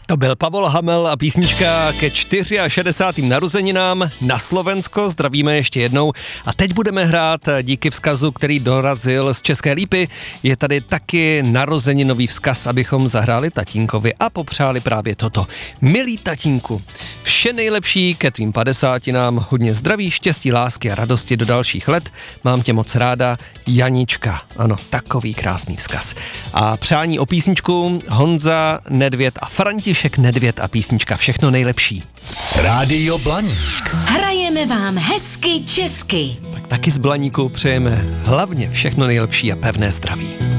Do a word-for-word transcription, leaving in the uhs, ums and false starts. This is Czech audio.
To byl Pavol Hamel a písnička ke šedesátým čtyřem narozeninám na Slovensko. Zdravíme ještě jednou. A teď budeme hrát díky vzkazu, který dorazil z České Lípy. Je tady taky narozeninový vzkaz, abychom zahráli tatínkovi a popřáli právě toto. Milý tatínku, vše nejlepší ke tvým padesátinám, hodně zdraví, štěstí, lásky a radosti do dalších let. Mám tě moc ráda, Janička. Ano, takový krásný vzkaz. A přání o písničku Honza Nedvěd a František Nedvěd a písnička Všechno nejlepší. Rádio Blaník. Hrajeme vám hezky česky. Tak taky z Blaníku přejeme hlavně všechno nejlepší a pevné zdraví.